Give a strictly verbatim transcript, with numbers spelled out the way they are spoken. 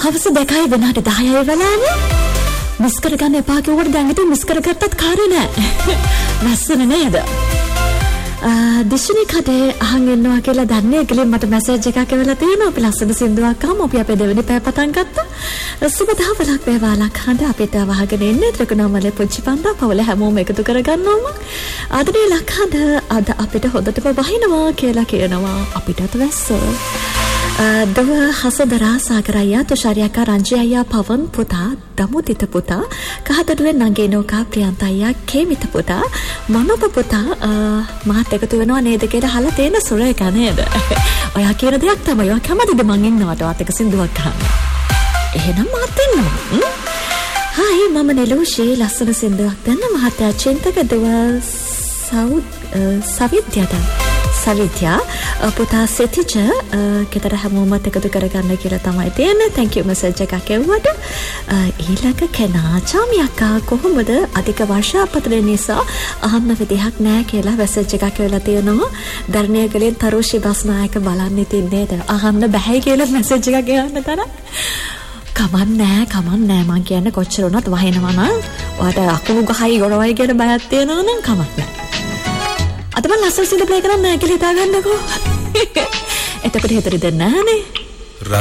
හවස දෙකයි වෙනාට දහයයි වෙලානේ. මිස් කරගන්න එපා කිව්වට දැන් ඉතින් මිස් කරගත්තත් කාර්ය නෑ. ලස්සන නේද? දිශිනි කඩේ අහන් ඉන්නවා කියලා දන්නේ ගලින් මට මැසේජ් එකක් එවලා තියෙනවා. අපි ලස්සන සින්දුවක් අහමු. අපි අපේ දෙවෙනි පැය පටන් ගත්තා. සුබ දහවලක් වේවා ලක්හඬ අපිට වහගෙන ඉන්නේ ත්‍රිකුණාමලේ පුංචි පන්දා පවුල හැමෝම එකතු කරගන්නවම. ආදරේ ලක්හඬ අද අපිට හොඳටම වහිනවා කියලා කියනවා. අපිටත් වැස්ස. දව හසදරා සාගරයා තුෂාරියකා රංජියා පවන් පුතා දමුතිත පුතා කහතඩුවේ නගේනෝකා ප්‍රියන්තයියා කේමිත පුතා මනෝප පුතා මාත් එකතු වෙනවා නේද කියලා අහලා තියෙන සුර එක නේද? ඔයා කියන දෙයක් තමයි. ඔයා කැමතිද මං ඉන්නවට වාත් එක සින්දුවක් අහන්න? එහෙනම් මාත් ඉන්නවා. හායි මම නෙලෝෂේ ලස්සන සින්දුවක් දෙන්න මහත්තයා චින්තක දව සවුත් සවිද්‍යාද සවිද්‍යා පුතා සෙතිච කෙතර හැමෝමත් එකතු කරගන්න කියලා තමයි තියෙන්නේ. thank you message එකක් එවුවට. ඊළඟ කෙනා චාමි අක්කා කොහොමද අධික වර්ෂාපතන නිසා අහන්න විදිහක් නැහැ කියලා message එකක් එවලා තියෙනවා. ධර්ණයගලෙන් තරුෂි බස්නායක බලන්න ඉතින් නේද? අහන්න බෑ කියලා message එකක් එවන්න තරම්. කමන් නෑ කමන් නෑ මං කියන්නේ කොච්චර වුණත් වහිනවා නම් ඔයාට අකුණු ගහයි ගොරවයි කියන බයක් තියෙනවා නම් කමක් නෑ. අද මම ලස්සන සින්දු ප්ලේ කරන්න නැහැ කියලා හිතාගන්නකෝ. එතකොට හිතරි දෙන්නේ නැහනේ.